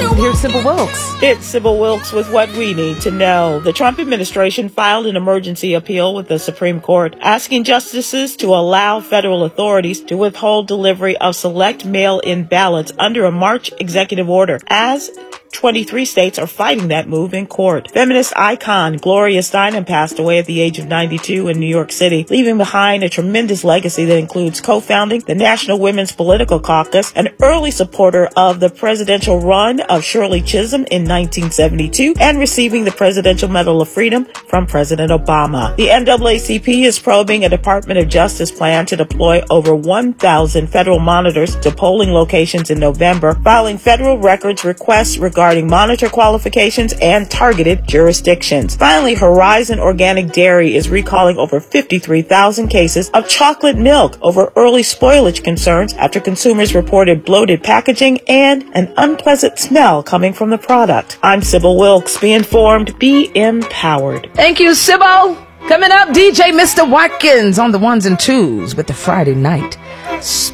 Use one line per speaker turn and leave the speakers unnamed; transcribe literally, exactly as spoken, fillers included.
Here's Sybil Wilkes.
It's Sybil Wilkes with what we need to know. The Trump administration filed an emergency appeal with the Supreme Court, asking justices to allow federal authorities to withhold delivery of select mail-in ballots under a March executive order, as twenty-three states are fighting that move in court. Feminist icon Gloria Steinem passed away at the age of ninety-two in New York City, leaving behind a tremendous legacy that includes co-founding the National Women's Political Caucus, an early supporter of the presidential run of Shirley Chisholm in nineteen seventy-two, and receiving the Presidential Medal of Freedom from President Obama. The N double A C P is probing a Department of Justice plan to deploy over one thousand federal monitors to polling locations in November, filing federal records requests regarding regarding monitor qualifications and targeted jurisdictions. Finally, Horizon Organic Dairy is recalling over fifty-three thousand cases of chocolate milk over early spoilage concerns after consumers reported bloated packaging and an unpleasant smell coming from the product. I'm Sybil Wilkes. Be informed, be empowered.
Thank you, Sybil. Coming up, D J Mister Watkins on the ones and twos with the Friday night